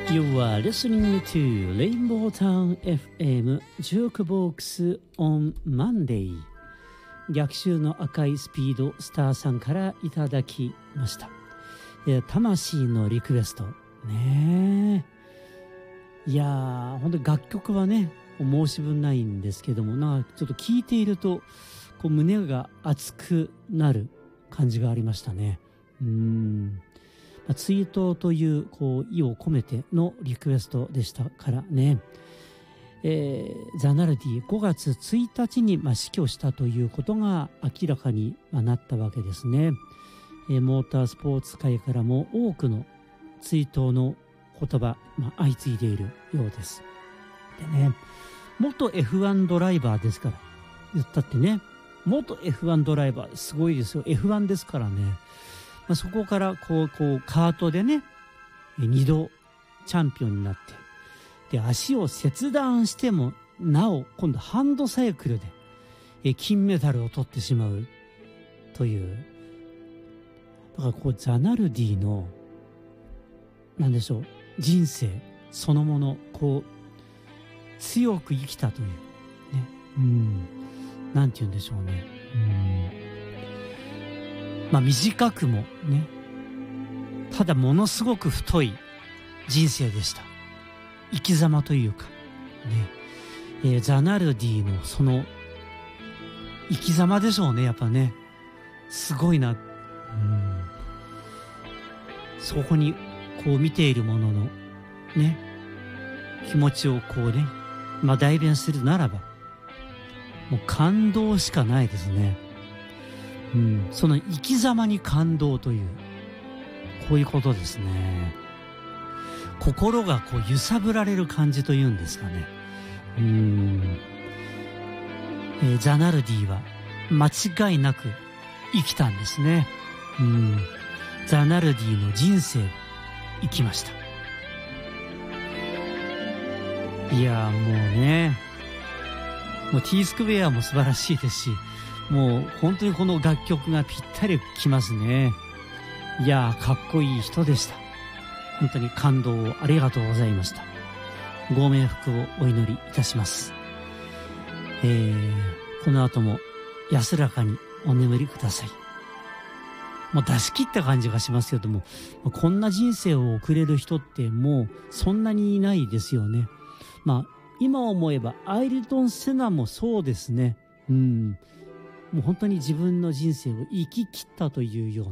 You are listening to Rainbow Town FM Jukebox on Monday。 逆襲の赤いスピードスターさんからいただきました。魂のリクエストね。いやー、本当に楽曲はね申し分ないんですけども、なんかちょっと聴いているとこう胸が熱くなる感じがありましたね。追悼というこう意を込めてのリクエストでしたからね。ザ・ナルディ5月1日に死去したということが明らかになったわけですね。モータースポーツ界からも多くの追悼の言葉、相次いでいるようです。でね、元 F1 ドライバーですから、言ったってね、元 F1 ドライバーすごいですよ。 F1 ですからね。そこからこうカートでね2度チャンピオンになって、で足を切断してもなお今度ハンドサイクルで金メダルを取ってしまうという、だからこうザナルディのなんでしょう、人生そのものこう強く生きたというね、なんて言うんでしょうね。短くもね、ただものすごく太い人生でした。生き様というかね、ザナルディのその生き様でしょうね。やっぱね、すごいな。そこにこう見ているもののね気持ちをこうね代弁するならばもう感動しかないですね。その生き様に感動というこういうことですね。心がこう揺さぶられる感じというんですかね。ザナルディは間違いなく生きたんですね。ザナルディの人生を生きました。いやもうね、もう T スクエアも素晴らしいですし、もう本当にこの楽曲がぴったりきますね。いやかっこいい人でした。本当に感動をありがとうございました。ご冥福をお祈りいたします。この後も安らかにお眠りください。もう出し切った感じがしますけども、こんな人生を送れる人ってもうそんなにいないですよね。今思えばアイルトン・セナもそうですね。もう本当に自分の人生を生き切ったというような